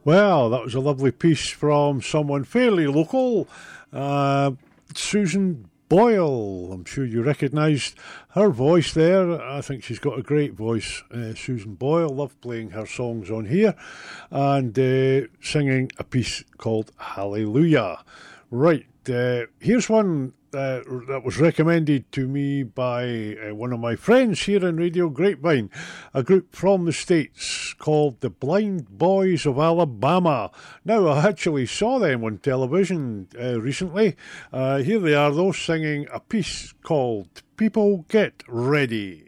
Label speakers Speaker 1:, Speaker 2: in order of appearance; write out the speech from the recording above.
Speaker 1: Well, that was a lovely piece from someone fairly local, Susan Boyle. I'm sure you recognised her voice there. I think she's got a great voice, Susan Boyle. Love playing her songs on here and singing a piece called Hallelujah. Right, here's one that was recommended to me by one of my friends here in Radio Grapevine, a group from the States called the Blind Boys of Alabama. Now, I actually saw them on television recently. Here they are, though, singing a piece called People Get Ready.